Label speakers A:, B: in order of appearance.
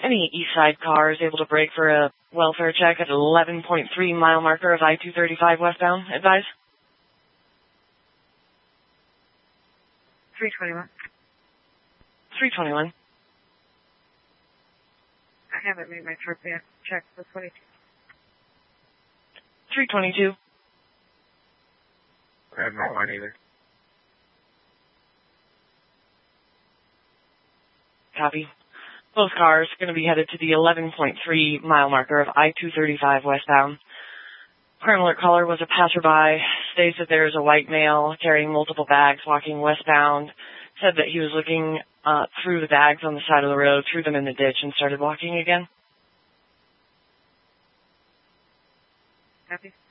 A: Any east side car is able to brake for a welfare check at 11.3 mile marker of I-235 westbound. Advise.
B: 321.
A: 321.
B: I haven't made my trip yet. Check the 22.
A: 322.
C: I have not one either.
A: Copy. Both cars are going to be headed to the 11.3 mile marker of I-235 westbound. Crime alert caller was a passerby, states that there is a white male carrying multiple bags walking westbound, said that he was looking through the bags on the side of the road, threw them in the ditch, and started walking again.
B: Copy.